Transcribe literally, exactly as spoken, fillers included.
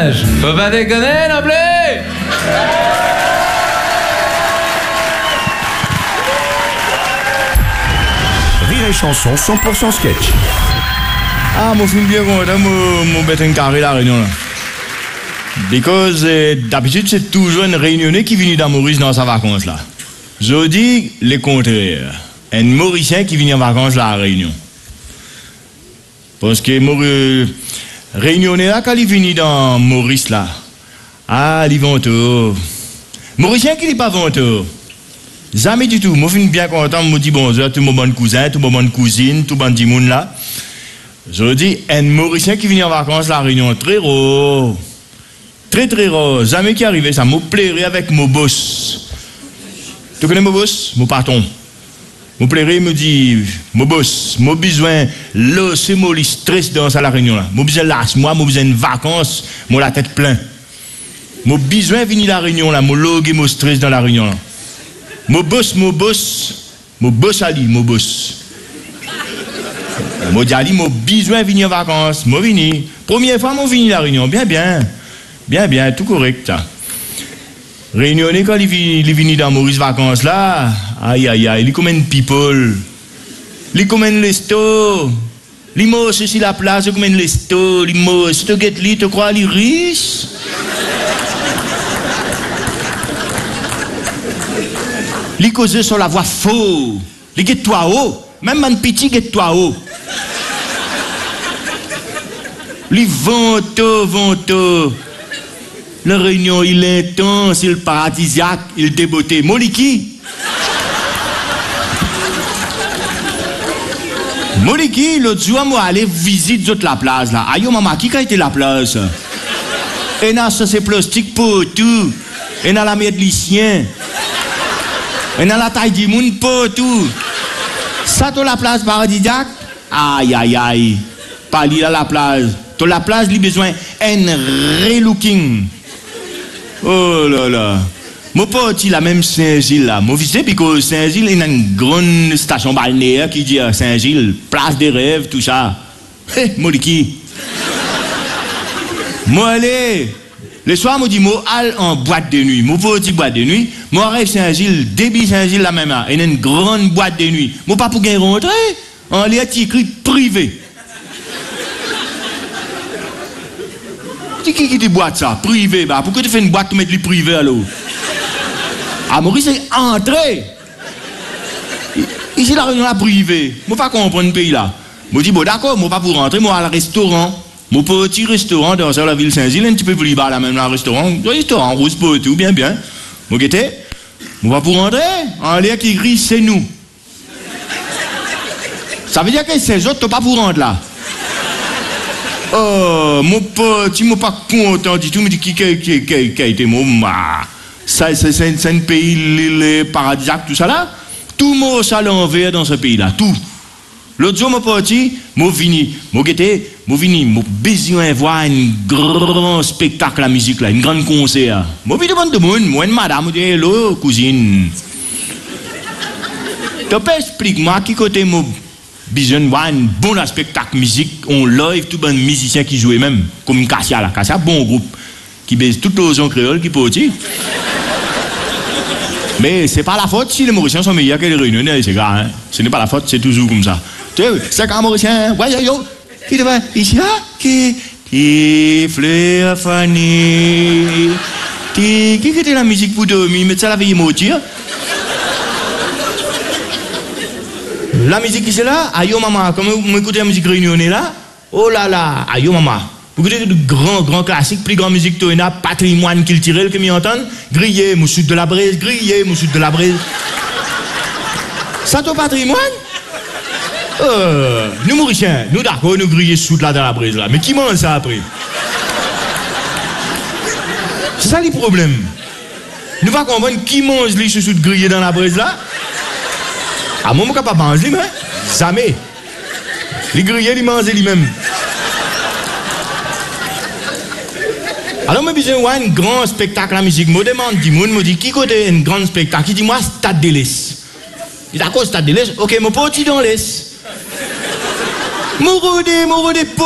personnage. Faut pas déconner non plus. Rire et chanson cent pour cent sketch. Ah, mon film bien content, mon, mon bête un carré la réunion là. Because euh, d'habitude c'est toujours une réunionnais qui vient dans Maurice dans sa vacances là. Je dis le contraire. Un Mauricien qui vient en vacances là à Réunion. Parce que Maurice, réunionnais là quand il vient dans Maurice là, ah il vont tout. Mauricien qui n'est pas venteux. Jamais du tout. Moi je suis bien content, je me dis bonjour tout mon bon cousin, tout mon bonne cousine, tout bon petit monde là. Je dis un Mauricien qui vient en vacances là à Réunion très rare. Très très rare, jamais qui arrivait, ça me plairait avec mon boss. Tu connais mon boss? Mon patron. Me plairait, me dit, mon boss, mon besoin, là, c'est mon stress dans la réunion là. Mon besoin là, moi, mon besoin de vacances, mon la tête plein. Mon besoin venir la réunion là, mon log et mon stress dans la réunion là. Mon boss, mon boss, mon boss Ali, mon boss. Mon dit Ali, mon besoin venir en vacances, mon vini. Première fois, mon vini la réunion, bien bien. Bien, bien, tout correct. Réunionnais, quand il vient dans Maurice vacances là, aïe, aïe, aïe, il est comme un people. Il est comme un lesto. Il mousse sur la place, il est comme un lesto. Il mousse, tu guettes lui, tu crois, il est riche. Il cause sur la voix faux. Il guette-toi haut. Même un petit guette-toi haut. Il vente, vente. La réunion, il est intense, il est paradisiaque, il est débeauté. Moliki. Moliki, l'autre jour, moi, aller visiter la place, là. Aïe, maman, qui a été la place? Et là, ça, c'est plastique pour tout. Et là, la merde lycien. Et là, la taille du monde pour tout. Ça, tu la place paradisiaque? Aïe, aïe, aïe. Pas lui, là, la place. Tu la place, il a besoin d'un relooking. Oh là là. Moi, pas la même Saint-Gilles là. Moi, visité parce que Saint-Gilles, il y a une grande station balnéaire qui dit à Saint-Gilles, place des rêves, tout ça. Hé, moi, qui? Moi, allez. Le soir, moi, dis, moi, allez en boîte de nuit. Moi, pas boîte de nuit. Moi, arrive Saint-Gilles, débit Saint-Gilles la même. Il y a une grande boîte de nuit. Moi, pas pour gagner rentrer. En l'air, écrit privé. Qui qui dit boîte ça? Privé, bah. Pourquoi tu fais une boîte, tu mets le privé alors? Ah, Maurice, c'est entré. Ici, la réunion là privée. Moi, pas comprendre le pays là. Moi, dis, bon, d'accord, moi, pas pour rentrer, moi, à la restaurant. Mon petit restaurant dans la ville Saint-Gilles, un petit peu plus bas là, même, là, restaurant. Restaurant, rose pour tout, bien, bien. Moi, guettez, moi, pas pour rentrer. En l'air qui écrit, c'est nous. Ça veut dire que ces autres, t'as pas pour rentrer là. Oh, mon petit, moi pas content du tout, me dit qui qui qui qui qui a été mon ma. Ça c'est c'est un pays les paradisiaque tout ça là. Tout mon ça l'envers dans ce pays là, tout. L'autre jour mon petit, mon vini, mon guetté, mon vini, mon besoin voir un grand spectacle la musique là, une grande concert. Mon vini demande de monde, moi une madame me dit hello cousine. Tu peux expliquer-moi qui côté mon besoin de voir un bon spectacle musique, on live, tout bon musicien qui jouait même, comme Cassia là, Cassia, bon groupe, qui baise toute l'ozon créole, qui peut aussi. Mais c'est pas la faute si les Mauriciens sont meilleurs que les Réunionnais, c'est grave, hein. Ce n'est pas la faute, c'est toujours comme ça. Tu sais, c'est un Mauricien, ouais, yo, yo, qui devait, ici là, qui, qui, fleur fanée, qui, qui était la musique pour dormir, mais ça la veille moitié. La musique qui c'est là, aïe maman, comme vous écoutez la musique réunionnais là, oh là là, aïe maman. Vous écoutez de grands, grands classiques, plus grand musique tout a patrimoine qu'il tire, que m'y entendent, griller, moussou de la braise, griller, moussou de la braise. Ça ton patrimoine? Euh, nous Mauriciens, nous d'accord, nous griller sous de la dans la braise là, mais qui mange ça après? C'est ça le problème. Nous va comprendre qui mange les sous de griller dans la braise là? Ah, moi, je ne peux pas manger, mais jamais. Les grillés, ils mangent lui-même. Alors, je besoin de un grand spectacle à la musique. Je me demande, je me dis, qui côté un grand spectacle? Il dit, moi, Stade de l'Est. Il dit, d'accord, Stade de l'Est. Ok, mon petit dans l'Est. Mon rodé, mon rodé,